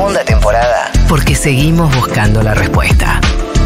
segunda temporada. Porque seguimos buscando la respuesta.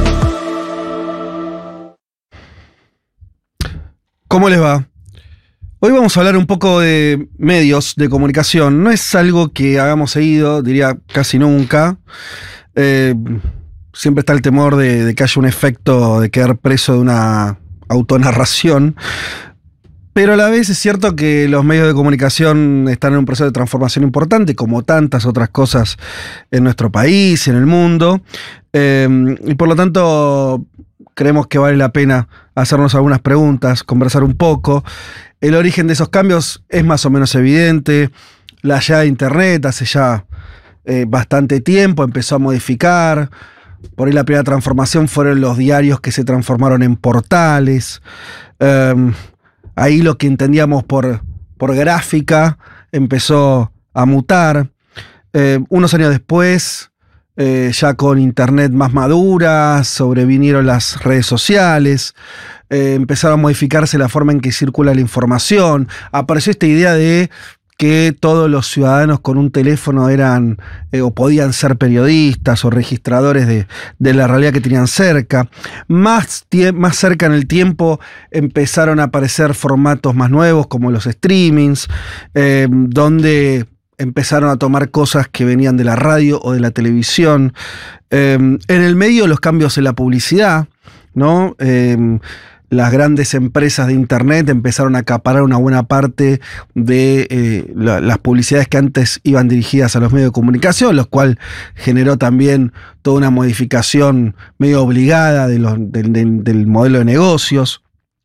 ¿Cómo les va? Hoy vamos a hablar un poco de medios de comunicación. No es algo que hagamos seguido, diría casi nunca. Siempre está el temor de que haya un efecto de quedar preso de una autonarración. Pero a la vez es cierto que los medios de comunicación están en un proceso de transformación importante, como tantas otras cosas en nuestro país y en el mundo. Y por lo tanto, creemos que vale la pena hacernos algunas preguntas, conversar un poco. El origen de esos cambios es más o menos evidente. La llegada de Internet hace ya bastante tiempo empezó a modificar. Por ahí la primera transformación fueron los diarios que se transformaron en portales. Ahí lo que entendíamos por gráfica empezó a mutar. Unos años después, ya con Internet más madura, sobrevinieron las redes sociales, empezaron a modificarse la forma en que circula la información. Apareció esta idea de que todos los ciudadanos con un teléfono eran o podían ser periodistas o registradores de la realidad que tenían cerca. Más cerca en el tiempo empezaron a aparecer formatos más nuevos como los streamings, donde empezaron a tomar cosas que venían de la radio o de la televisión. En el medio, los cambios en la publicidad, ¿no? Las grandes empresas de Internet empezaron a acaparar una buena parte de las publicidades que antes iban dirigidas a los medios de comunicación, lo cual generó también toda una modificación medio obligada del modelo de negocios.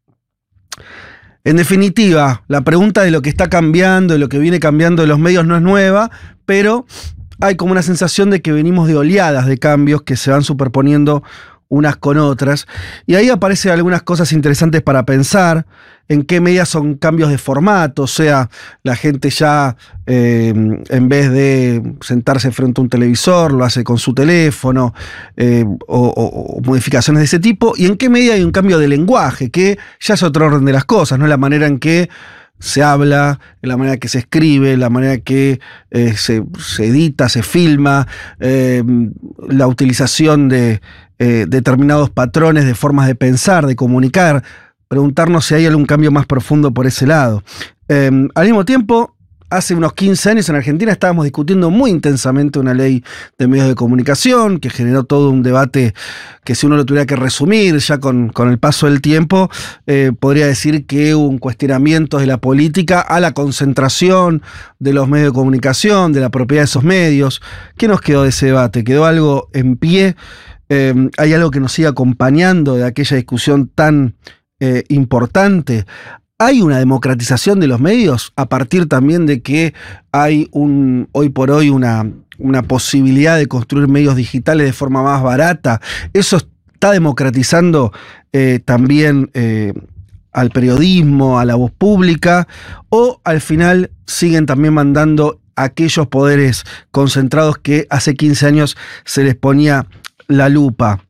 En definitiva, la pregunta de lo que está cambiando, de lo que viene cambiando de los medios no es nueva, pero hay como una sensación de que venimos de oleadas de cambios que se van superponiendo unas con otras, y ahí aparecen algunas cosas interesantes para pensar, en qué medida son cambios de formato, o sea, la gente ya en vez de sentarse frente a un televisor, lo hace con su teléfono, o modificaciones de ese tipo, y en qué medida hay un cambio de lenguaje, que ya es otro orden de las cosas, ¿no? La manera en que se habla, la manera que se escribe, la manera que se edita, se filma, la utilización de determinados patrones de formas de pensar, de comunicar, preguntarnos si hay algún cambio más profundo por ese lado. Al mismo tiempo, hace unos 15 años en Argentina estábamos discutiendo muy intensamente una ley de medios de comunicación que generó todo un debate que, si uno lo tuviera que resumir ya con el paso del tiempo, podría decir que hubo un cuestionamiento de la política a la concentración de los medios de comunicación, de la propiedad de esos medios. ¿Qué nos quedó de ese debate? ¿Quedó algo en pie? ¿Hay algo que nos sigue acompañando de aquella discusión tan importante? ¿Hay una democratización de los medios a partir también de que hay hoy por hoy una posibilidad de construir medios digitales de forma más barata? ¿Eso está democratizando también al periodismo, a la voz pública? ¿O al final siguen también mandando aquellos poderes concentrados que hace 15 años se les ponía la lupa?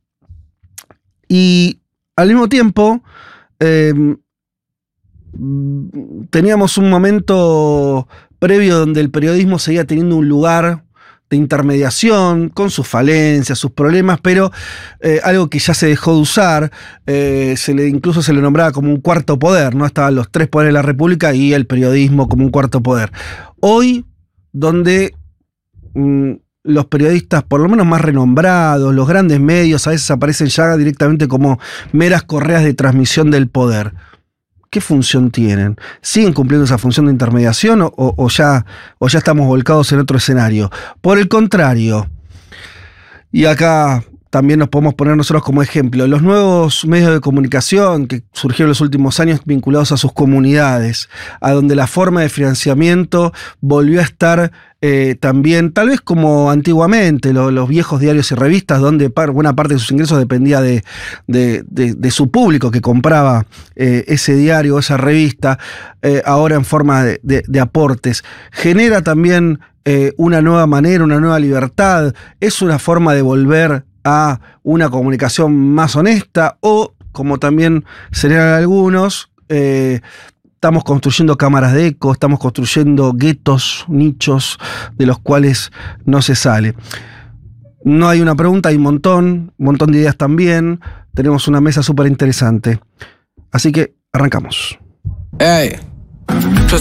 Y al mismo tiempo teníamos un momento previo donde el periodismo seguía teniendo un lugar de intermediación, con sus falencias, sus problemas, pero algo que ya se dejó de usar. Incluso se le nombraba como un cuarto poder, ¿no? Estaban los tres poderes de la República y el periodismo como un cuarto poder. Hoy, donde los periodistas, por lo menos más renombrados, los grandes medios, a veces aparecen ya directamente como meras correas de transmisión del poder. ¿Qué función tienen? ¿Siguen cumpliendo esa función de intermediación o ya estamos volcados en otro escenario? Por el contrario, y acá también nos podemos poner nosotros como ejemplo, los nuevos medios de comunicación que surgieron en los últimos años vinculados a sus comunidades, a donde la forma de financiamiento volvió a estar también, tal vez como antiguamente, los viejos diarios y revistas, donde buena parte de sus ingresos dependía de su público que compraba ese diario o esa revista, ahora en forma de aportes. Genera también una nueva manera, una nueva libertad. Es una forma de volver a una comunicación más honesta o, como también serían algunos, estamos construyendo cámaras de eco, estamos construyendo guetos, nichos de los cuales no se sale. No hay una pregunta, hay un montón de ideas también. Tenemos una mesa súper interesante. Así que arrancamos. Hey.